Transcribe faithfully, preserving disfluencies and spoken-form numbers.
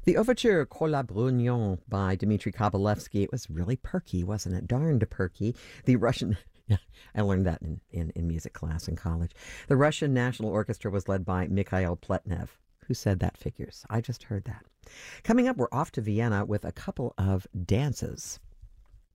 The overture Cola Brugnon by Dmitri Kabalevsky. It was really perky, wasn't it? Darned perky. The Russian, yeah, I learned that in, in, in music class in college. The Russian National Orchestra was led by Mikhail Pletnev. Who said that figures? I just heard that. Coming up, we're off to Vienna with a couple of dances.